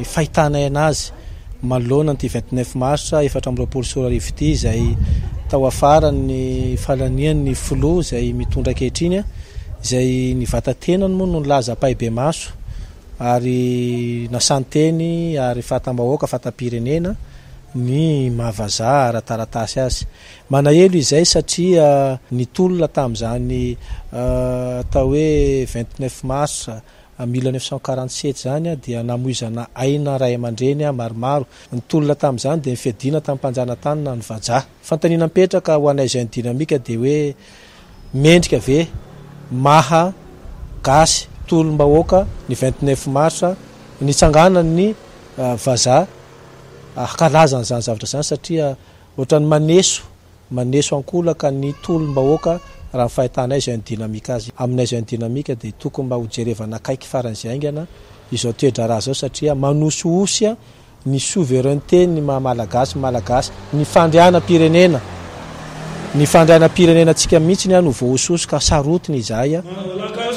fahitana anazy manoloana ny 29 mars 2024 ity izay tao afara ny falanian'ny flo izay mitondra ankehitriny izay ny vatatenany moa no nilaza paibe maso ary nasanteny ary fatambahoaka fatapirenena ny mahavaza ara-taratasy azy manahelo izay satria nitolona tamin'izany tao hoe 29 mars 1947 zany dia namoizana aina ray aman-dreny maromaro nitolona tamin'izany dia nifiadina tamin'ny mpanjanatany ny vaja fantanina mipetraka ho anay izay ny dinamika dia hoe mendrika ve maha gasy tolom-bahoaka ny 29 mars nitsangana ny vaza kalazana zany zavatra zany satria ohatrany maneso ankolaka ny tolom-bahoaka raha fahitanay izay ny dinamika azy aminay izay ny dinamika dia tokony mba hojerevana akaiky faran'izay aingana izao toedra raha zao satria manosoosy ny souveraineté ny malagasy ny fandriana-pirenena ny fandriana-pirenena antsika mihitsy ny ano voahososo ka sarotiny izahay